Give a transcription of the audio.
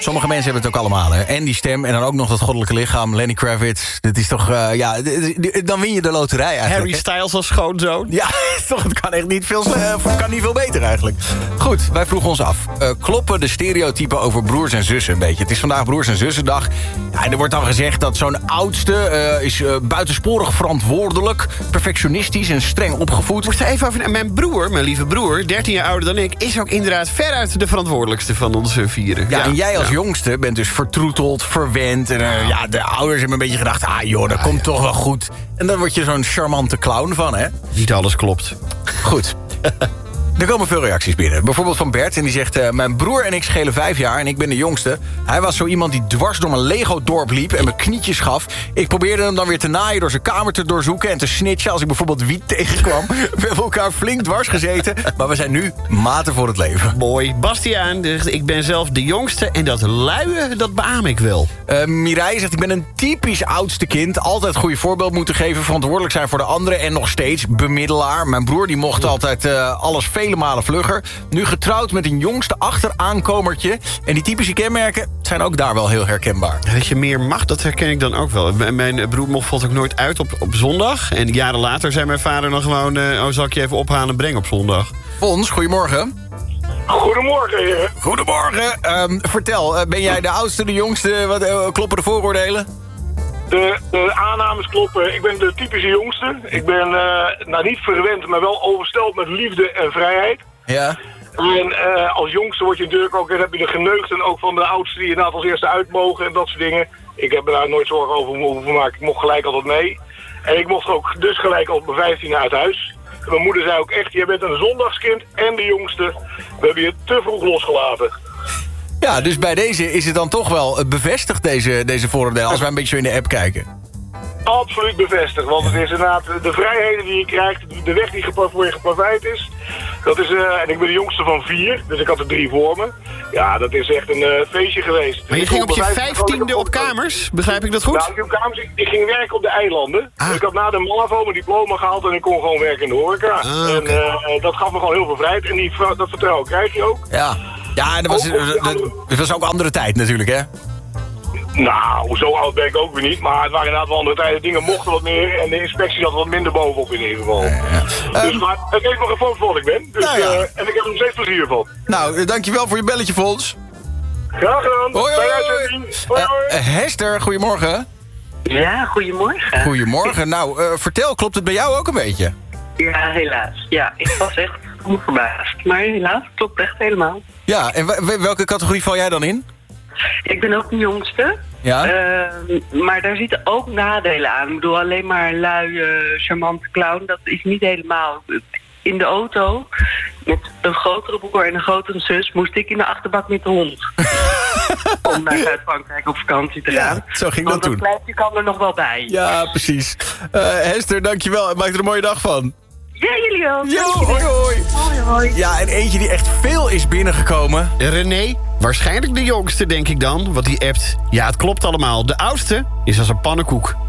sommige mensen hebben het ook allemaal, hè. En die stem en dan ook nog dat goddelijke lichaam. Lenny Kravitz, dit is toch... dan win je de loterij eigenlijk. Harry Styles als schoonzoon. Ja, toch, het kan echt niet veel beter eigenlijk. Goed, wij vroegen ons af. Kloppen de stereotypen over broers en zussen een beetje? Het is vandaag broers en zussendag. Ja, en er wordt dan gezegd dat zo'n oudste is buitensporig verantwoordelijk, perfectionistisch en streng opgevoed. Moest er even over... Mijn broer, mijn lieve broer, 13 jaar ouder dan ik, is ook inderdaad veruit de verantwoordelijkste van onze vieren. Ja, en jij als jongste bent dus vertroeteld, verwend. En de ouders hebben een beetje gedacht, dat komt toch wel goed. En dan word je zo'n charmante clown van, hè? Niet alles klopt. Goed. Er komen veel reacties binnen. Bijvoorbeeld van Bert en die zegt... mijn broer en ik schelen 5 jaar en ik ben de jongste. Hij was zo iemand die dwars door mijn Lego-dorp liep... en me knietjes gaf. Ik probeerde hem dan weer te naaien door zijn kamer te doorzoeken... en te snitchen als ik bijvoorbeeld wiet tegenkwam. We hebben elkaar flink dwars gezeten... maar we zijn nu maten voor het leven. Mooi. Bastiaan zegt, ik ben zelf de jongste... en dat luie, dat beaam ik wel. Mireille zegt, ik ben een typisch oudste kind... altijd een goede voorbeeld moeten geven... verantwoordelijk zijn voor de anderen... en nog steeds bemiddelaar. Mijn broer die mocht altijd alles vele malen vlugger. Nu getrouwd met een jongste achteraankomertje. En die typische kenmerken zijn ook daar wel heel herkenbaar. Dat je meer mag, dat herken ik dan ook wel. Mijn broer mocht ook nooit uit op zondag. En jaren later zei mijn vader nog gewoon... zal ik je even ophalen en brengen op zondag. Fons, goedemorgen. Goedemorgen, heren. Goedemorgen. Vertel, ben jij de oudste, de jongste? Kloppen de vooroordelen? De aannames kloppen. Ik ben de typische jongste. Ik ben niet verwend, maar wel oversteld met liefde en vrijheid. Ja. En als jongste word je natuurlijk ook, heb je de geneugten ook van de oudsten die inderdaad als eerste uit mogen en dat soort dingen. Ik heb me daar nooit zorgen over hoeven maken. Ik mocht gelijk altijd mee. En ik mocht ook dus gelijk op mijn 15 uit huis. En mijn moeder zei ook echt, jij bent een zondagskind en de jongste. We hebben je te vroeg losgelaten. Ja, dus bij deze is het dan toch wel bevestigd, deze vooroordelen, als wij een beetje zo in de app kijken. Absoluut bevestigd, want het is inderdaad de vrijheden die je krijgt, de weg die voor je geplaveid is. Dat is, en ik ben de jongste van 4, dus ik had er 3 voor me. Ja, dat is echt een feestje geweest. Maar je ging op je 15e op kamers, begrijp ik dat goed? Nou, ik ging werken op de eilanden. Dus ik had na de MAVO mijn diploma gehaald en ik kon gewoon werken in de horeca. Okay. En dat gaf me gewoon heel veel vrijheid en dat vertrouwen krijg je ook. Ja, dat was ook een andere tijd natuurlijk, hè? Nou, zo oud ben ik ook weer niet. Maar het waren inderdaad wel andere tijden. Dingen mochten wat meer en de inspectie zat wat minder bovenop in ieder geval. Dus maar het heeft me gevolgd wat ik ben. Dus, en ik heb er nog steeds plezier van. Nou, dankjewel voor je belletje, Fons. Graag gedaan. Hoi, hoi. Hester, goedemorgen. Ja, goedemorgen. Goedemorgen. Nou, vertel, klopt het bij jou ook een beetje? Ja, helaas. Ja, ik was echt verbaasd. Maar helaas, het klopt echt helemaal. Ja, en welke categorie val jij dan in? Ik ben ook de jongste. Ja? Maar daar zitten ook nadelen aan. Ik bedoel, alleen maar een lui, charmante clown, dat is niet helemaal. In de auto, met een grotere broer en een grotere zus, moest ik in de achterbak met de hond. Om naar Zuid-Frankrijk op vakantie te gaan. Ja, zo ging dat toen. Want dat kleintje kan er nog wel bij. Ja, precies. Hester, dankjewel. Maak er een mooie dag van. Ja, jullie ook. Jo, hoi, hoi. Hoi, hoi. Ja, en eentje die echt veel is binnengekomen. René, waarschijnlijk de jongste, denk ik dan. Want die appt, ja, het klopt allemaal. De oudste is als een pannenkoek.